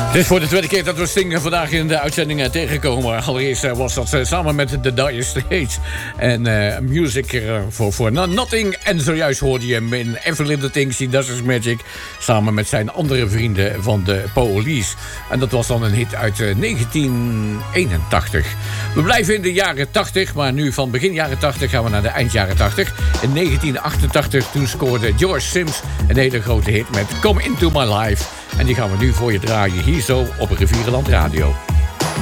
Het is voor de tweede keer dat we Sting vandaag in de uitzendingen tegenkomen. Allereerst was dat samen met de Dire Straits. En Music for Nothing. En zojuist hoorde je hem in Every Little Thing She Does Is Magic. Samen met zijn andere vrienden van de Police. En dat was dan een hit uit 1981. We blijven in de jaren 80, maar nu van begin jaren 80 gaan we naar de eind jaren 80. In 1988 toen scoorde George Sims een hele grote hit met Come Into My Life. En die gaan we nu voor je draaien hier zo op Rivierenland Radio.